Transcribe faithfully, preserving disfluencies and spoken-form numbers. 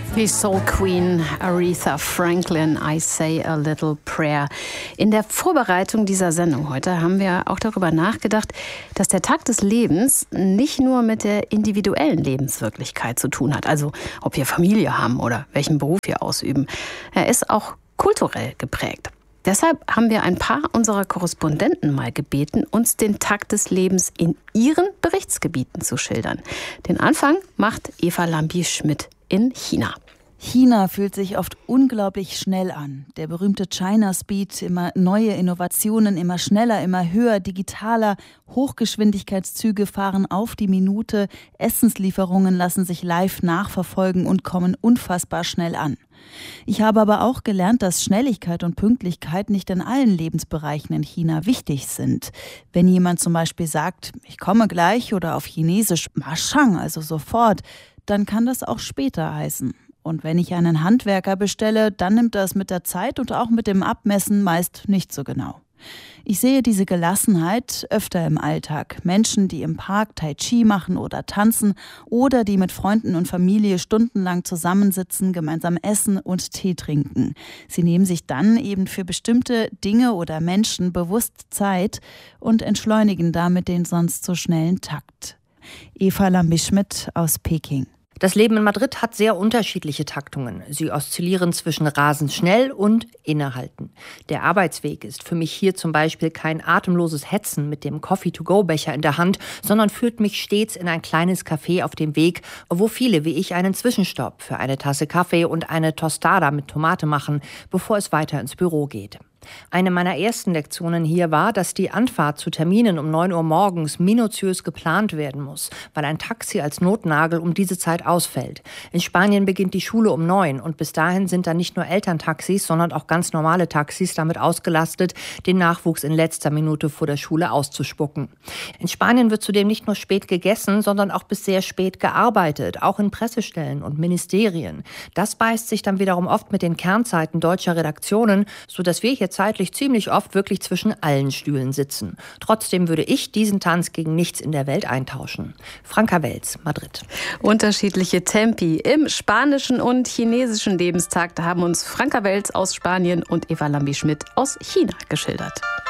Die Soul Queen Aretha Franklin, I Say a Little Prayer. In der Vorbereitung dieser Sendung heute haben wir auch darüber nachgedacht, dass der Takt des Lebens nicht nur mit der individuellen Lebenswirklichkeit zu tun hat, also ob wir Familie haben oder welchen Beruf wir ausüben. Er ist auch kulturell geprägt. Deshalb haben wir ein paar unserer Korrespondenten mal gebeten, uns den Takt des Lebens in ihren Berichtsgebieten zu schildern. Den Anfang macht Eva Lambi-Schmidt in China. China fühlt sich oft unglaublich schnell an. Der berühmte China Speed, immer neue Innovationen, immer schneller, immer höher, digitaler. Hochgeschwindigkeitszüge fahren auf die Minute. Essenslieferungen lassen sich live nachverfolgen und kommen unfassbar schnell an. Ich habe aber auch gelernt, dass Schnelligkeit und Pünktlichkeit nicht in allen Lebensbereichen in China wichtig sind. Wenn jemand zum Beispiel sagt, ich komme gleich oder auf Chinesisch ma shang, also sofort, dann kann das auch später heißen. Und wenn ich einen Handwerker bestelle, dann nimmt das mit der Zeit und auch mit dem Abmessen meist nicht so genau. Ich sehe diese Gelassenheit öfter im Alltag. Menschen, die im Park Tai Chi machen oder tanzen oder die mit Freunden und Familie stundenlang zusammensitzen, gemeinsam essen und Tee trinken. Sie nehmen sich dann eben für bestimmte Dinge oder Menschen bewusst Zeit und entschleunigen damit den sonst so schnellen Takt. Eva Lambi-Schmidt aus Peking. Das Leben in Madrid hat sehr unterschiedliche Taktungen. Sie oszillieren zwischen rasend schnell und innehalten. Der Arbeitsweg ist für mich hier zum Beispiel kein atemloses Hetzen mit dem Coffee-to-go-Becher in der Hand, sondern führt mich stets in ein kleines Café auf dem Weg, wo viele wie ich einen Zwischenstopp für eine Tasse Kaffee und eine Tostada mit Tomate machen, bevor es weiter ins Büro geht. Eine meiner ersten Lektionen hier war, dass die Anfahrt zu Terminen um neun Uhr morgens minutiös geplant werden muss, weil ein Taxi als Notnagel um diese Zeit ausfällt. In Spanien beginnt die Schule um neun und bis dahin sind dann nicht nur Elterntaxis, sondern auch ganz normale Taxis damit ausgelastet, den Nachwuchs in letzter Minute vor der Schule auszuspucken. In Spanien wird zudem nicht nur spät gegessen, sondern auch bis sehr spät gearbeitet, auch in Pressestellen und Ministerien. Das beißt sich dann wiederum oft mit den Kernzeiten deutscher Redaktionen, sodass wir hier zeitlich ziemlich oft wirklich zwischen allen Stühlen sitzen. Trotzdem würde ich diesen Tanz gegen nichts in der Welt eintauschen. Franka Welz, Madrid. Unterschiedliche Tempi im spanischen und chinesischen Lebenstakt haben uns Franka Welz aus Spanien und Eva Lambi-Schmidt aus China geschildert.